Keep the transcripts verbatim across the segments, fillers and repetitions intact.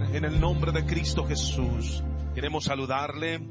en el nombre de Cristo Jesús. Queremos saludarle.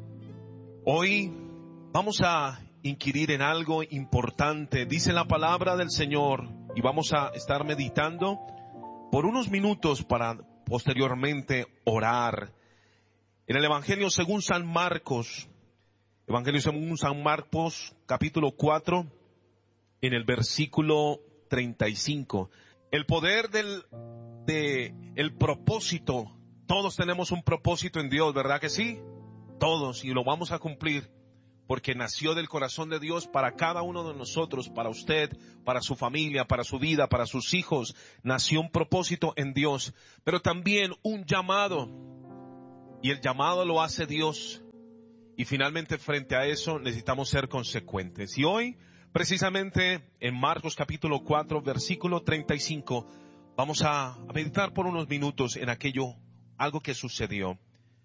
Hoy vamos a inquirir en algo importante. Dice la palabra del Señor y vamos a estar meditando por unos minutos para posteriormente orar. En el Evangelio según San Marcos, Evangelio según San Marcos, capítulo cuatro, en el versículo treinta y cinco. El poder del de el propósito. Todos tenemos un propósito en Dios, ¿verdad que sí? Todos, y lo vamos a cumplir, porque nació del corazón de Dios para cada uno de nosotros, para usted, para su familia, para su vida, para sus hijos. Nació un propósito en Dios, pero también un llamado, y el llamado lo hace Dios, y finalmente frente a eso necesitamos ser consecuentes. Y hoy, precisamente en Marcos capítulo cuatro, versículo treinta y cinco, vamos a meditar por unos minutos en aquello, algo que sucedió.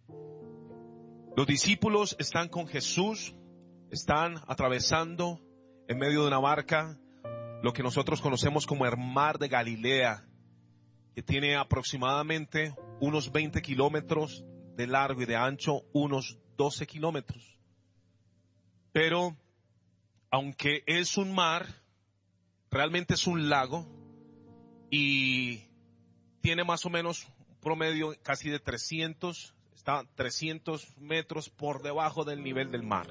Los discípulos están con Jesús, están atravesando en medio de una barca, lo que nosotros conocemos como el mar de Galilea, que tiene aproximadamente unos veinte kilómetros de largo y de ancho, unos doce kilómetros. Pero, aunque es un mar, realmente es un lago, y tiene más o menos un promedio casi de trescientos, está trescientos metros por debajo del nivel del mar.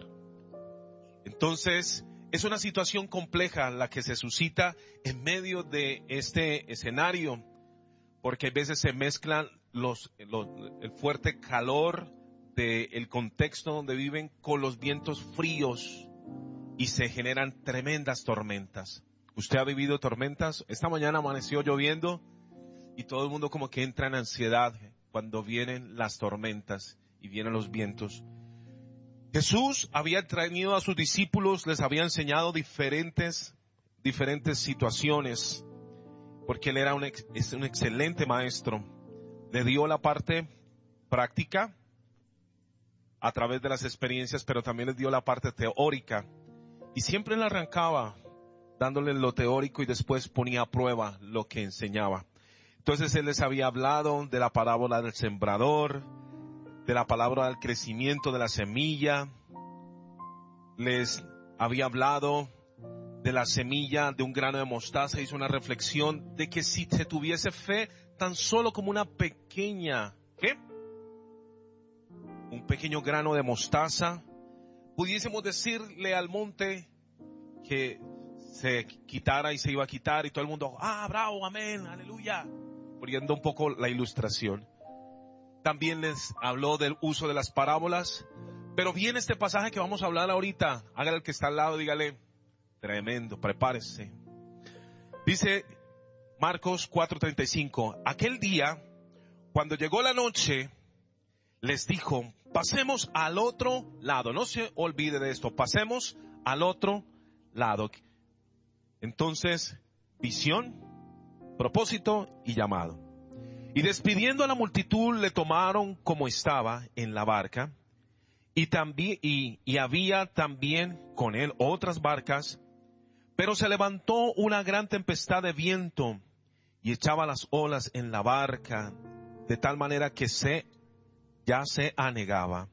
Entonces, es una situación compleja la que se suscita en medio de este escenario, porque a veces se mezclan los, los el fuerte calor del contexto donde viven con los vientos fríos y se generan tremendas tormentas. ¿Usted ha vivido tormentas? Esta mañana amaneció lloviendo y todo el mundo como que entra en ansiedad cuando vienen las tormentas y vienen los vientos. Jesús había traído a sus discípulos, les había enseñado diferentes, diferentes situaciones, porque él era un, ex, es un excelente maestro. Le dio la parte práctica a través de las experiencias, pero también les dio la parte teórica. Y siempre le arrancaba dándole lo teórico y después ponía a prueba lo que enseñaba. Entonces él les había hablado de la parábola del sembrador, de la palabra del crecimiento de la semilla. Les había hablado de la semilla de un grano de mostaza. Hizo una reflexión de que si se tuviese fe tan solo como una pequeña, ¿qué? Un pequeño grano de mostaza, pudiésemos decirle al monte que se quitara y se iba a quitar, y todo el mundo, ah, bravo, amén, aleluya, poniendo un poco la ilustración. También les habló del uso de las parábolas, pero viene este pasaje que vamos a hablar ahorita. Hágale al que está al lado, dígale, tremendo, prepárese. Dice Marcos cuatro treinta y cinco, aquel día, cuando llegó la noche, les dijo, pasemos al otro lado. No se olvide de esto, pasemos al otro lado. Entonces, visión, propósito y llamado. Y despidiendo a la multitud, le tomaron como estaba en la barca, y también, y, y había también con él otras barcas, pero se levantó una gran tempestad de viento, y echaba las olas en la barca, de tal manera que se, ya se anegaba.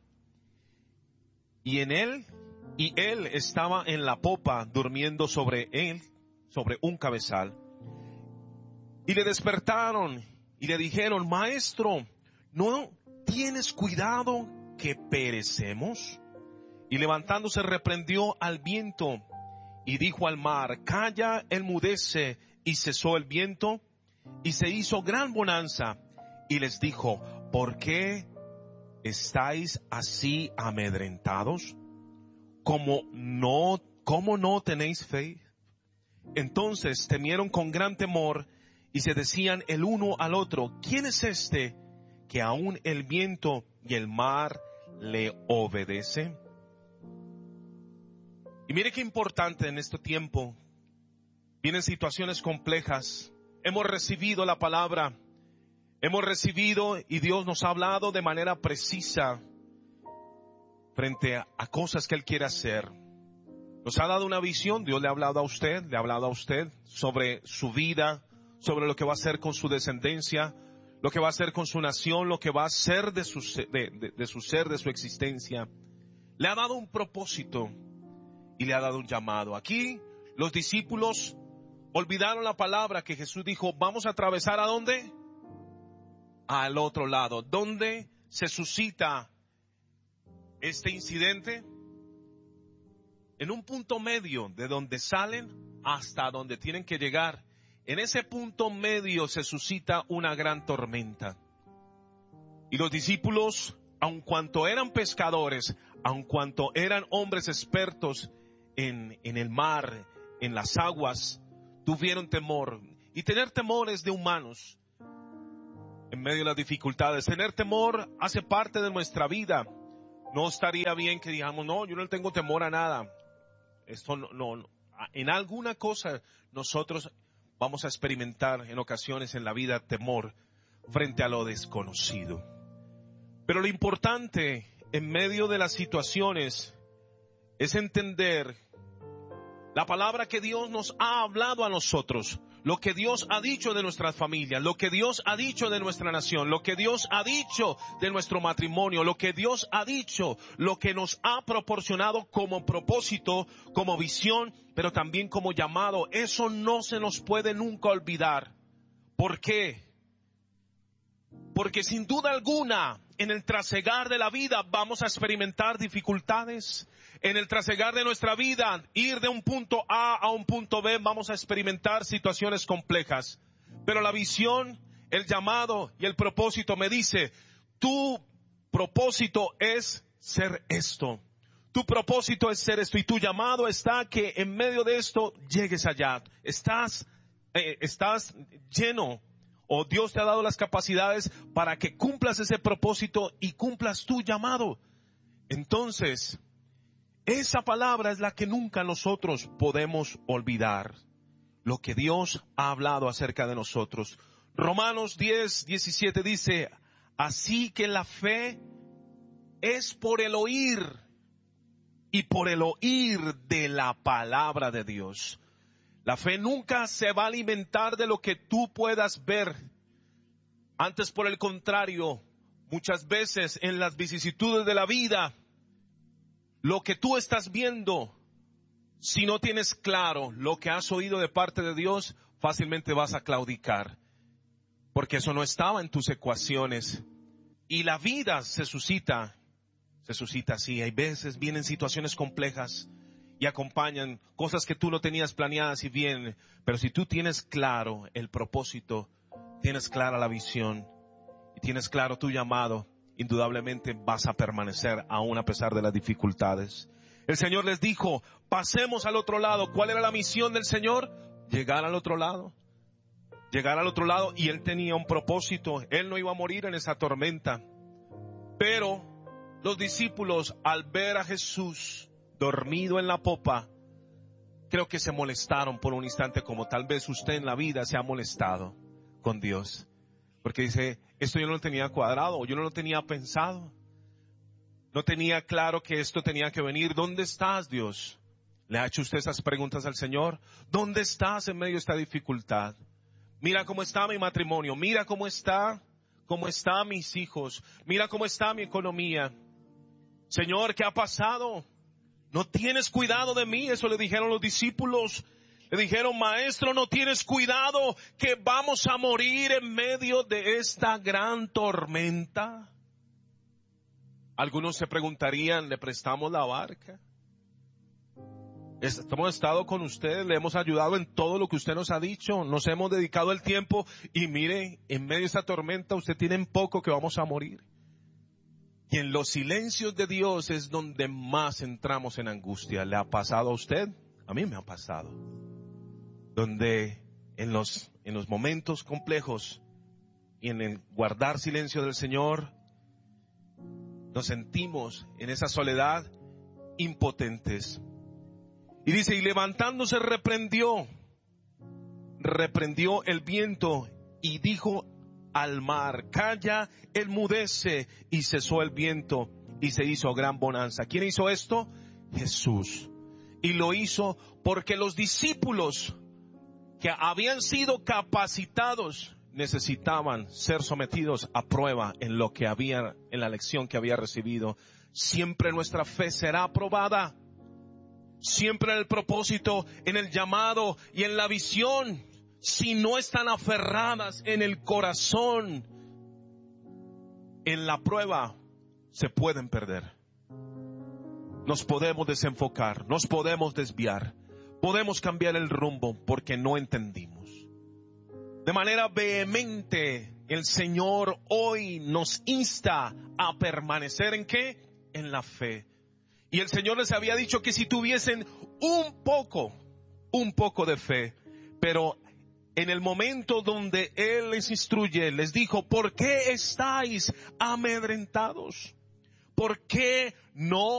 Y en él, y él estaba en la popa, durmiendo sobre él, sobre un cabezal. Y le despertaron y le dijeron, maestro, ¿no tienes cuidado que perecemos? Y levantándose reprendió al viento y dijo al mar, calla, enmudece. Y cesó el viento y se hizo gran bonanza. Y les dijo, ¿por qué estáis así amedrentados? ¿Cómo no, cómo no tenéis fe? Entonces temieron con gran temor y se decían el uno al otro, ¿quién es este que aún el viento y el mar le obedece? Y mire qué importante en este tiempo. Vienen situaciones complejas. Hemos recibido la palabra. Hemos recibido y Dios nos ha hablado de manera precisa frente a, a cosas que Él quiere hacer. Nos ha dado una visión, Dios le ha hablado a usted, le ha hablado a usted sobre su vida, sobre lo que va a hacer con su descendencia. lo que va a hacer con su nación, lo que va a hacer de su, de, de, de su ser, de su existencia. Le ha dado un propósito y le ha dado un llamado. Aquí los discípulos olvidaron la palabra que Jesús dijo, vamos a atravesar ¿a dónde? Al otro lado. ¿Dónde se suscita este incidente? En un punto medio de donde salen hasta donde tienen que llegar. En ese punto medio se suscita una gran tormenta. Y los discípulos, aun cuanto eran pescadores, aun cuanto eran hombres expertos en, en el mar, en las aguas, tuvieron temor. Y tener temor es de humanos. En medio de las dificultades, tener temor hace parte de nuestra vida. No estaría bien que digamos, no, yo no le tengo temor a nada. Esto no, no, en alguna cosa nosotros vamos a experimentar en ocasiones en la vida temor frente a lo desconocido. Pero lo importante en medio de las situaciones es entender la palabra que Dios nos ha hablado a nosotros, lo que Dios ha dicho de nuestras familias, lo que Dios ha dicho de nuestra nación, lo que Dios ha dicho de nuestro matrimonio, lo que Dios ha dicho, lo que nos ha proporcionado como propósito, como visión, pero también como llamado. Eso no se nos puede nunca olvidar. ¿Por qué? Porque sin duda alguna, en el trasegar de la vida vamos a experimentar dificultades. En el trasegar de nuestra vida, ir de un punto A a un punto B, vamos a experimentar situaciones complejas. Pero la visión, el llamado y el propósito me dice, tu propósito es ser esto. Tu propósito es ser esto y tu llamado está que en medio de esto llegues allá. Estás, eh, estás lleno. O Dios te ha dado las capacidades para que cumplas ese propósito y cumplas tu llamado. Entonces, esa palabra es la que nunca nosotros podemos olvidar. Lo que Dios ha hablado acerca de nosotros. Romanos diez, diecisiete dice, así que la fe es por el oír y por el oír de la palabra de Dios. La fe nunca se va a alimentar de lo que tú puedas ver. Antes, por el contrario, muchas veces en las vicisitudes de la vida, lo que tú estás viendo, si no tienes claro lo que has oído de parte de Dios, fácilmente vas a claudicar. Porque eso no estaba en tus ecuaciones. Y la vida se suscita, se suscita así. Hay veces vienen situaciones complejas y acompañan cosas que tú no tenías planeadas y vienen. Pero si tú tienes claro el propósito, tienes clara la visión y tienes claro tu llamado, indudablemente vas a permanecer aún a pesar de las dificultades. El Señor les dijo, pasemos al otro lado. ¿Cuál era la misión del Señor? Llegar al otro lado. Llegar al otro lado, y Él tenía un propósito. Él no iba a morir en esa tormenta. Pero los discípulos, al ver a Jesús dormido en la popa, creo que se molestaron por un instante, como tal vez usted en la vida se ha molestado con Dios. Porque dice, esto yo no lo tenía cuadrado, yo no lo tenía pensado. No tenía claro que esto tenía que venir. ¿Dónde estás, Dios? ¿Le ha hecho usted esas preguntas al Señor? ¿Dónde estás en medio de esta dificultad? Mira cómo está mi matrimonio, mira cómo está, cómo están mis hijos, mira cómo está mi economía. Señor, ¿qué ha pasado? ¿No tienes cuidado de mí? Eso le dijeron los discípulos. Le dijeron, maestro, no tienes cuidado que vamos a morir en medio de esta gran tormenta. Algunos se preguntarían, ¿le prestamos la barca? Hemos estado con usted, le hemos ayudado en todo lo que usted nos ha dicho, nos hemos dedicado el tiempo y mire, en medio de esta tormenta usted tiene en poco que vamos a morir. Y en los silencios de Dios es donde más entramos en angustia. ¿Le ha pasado a usted? A mí me ha pasado. Donde en los, en los momentos complejos y en el guardar silencio del Señor, nos sentimos en esa soledad impotentes. Y dice, y levantándose reprendió, reprendió el viento y dijo al mar, calla, enmudece, y cesó el viento y se hizo gran bonanza. ¿Quién hizo esto? Jesús. Y lo hizo porque los discípulos que habían sido capacitados necesitaban ser sometidos a prueba en lo que había, en la lección que había recibido. Siempre nuestra fe será aprobada. Siempre en el propósito, en el llamado y en la visión. Si no están aferradas en el corazón, en la prueba se pueden perder. Nos podemos desenfocar, nos podemos desviar, podemos cambiar el rumbo porque no entendimos. De manera vehemente, el Señor hoy nos insta a permanecer ¿en qué? En la fe. Y el Señor les había dicho que si tuviesen un poco, un poco de fe, pero en el momento donde Él les instruye, les dijo, ¿por qué estáis amedrentados? ¿Por qué no